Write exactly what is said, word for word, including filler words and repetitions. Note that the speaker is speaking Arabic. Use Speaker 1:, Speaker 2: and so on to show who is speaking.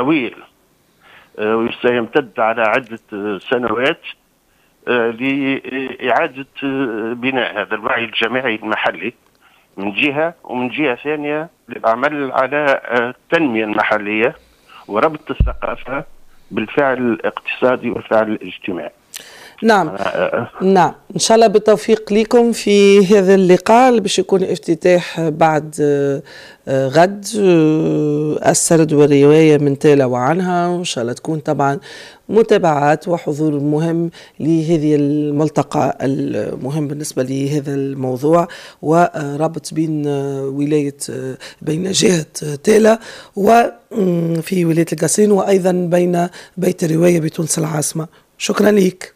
Speaker 1: طويل وسيمتد على عدة سنوات لإعادة بناء هذا الوعي الجماعي المحلي من جهة، ومن جهة ثانية للعمل على التنمية المحلية وربط الثقافة بالفعل الاقتصادي والفعل الاجتماعي.
Speaker 2: نعم نعم إن شاء الله بالتوفيق لكم في هذا اللقاء اللي باش يكون افتتاح بعد غد السرد والرواية من تالا وعنها، وإن شاء الله تكون طبعا متابعات وحضور مهم لهذه الملتقى المهم بالنسبة لهذا الموضوع، وربط بين ولاية بين جهة تالا وفي ولاية القصرين، وأيضا بين بيت الرواية بتونس العاصمة. شكرا لك.